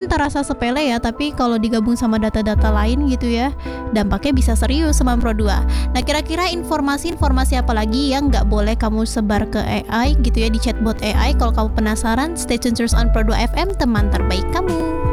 terasa sepele ya, tapi kalau digabung sama data-data lain gitu ya, dampaknya bisa serius Sobat Pro 2. Nah, kira-kira informasi-informasi apa lagi yang nggak boleh kamu sebar ke AI gitu ya, di chatbot AI? Kalau kamu penasaran, stay tune terus on Pro 2 FM, teman terbaik kamu.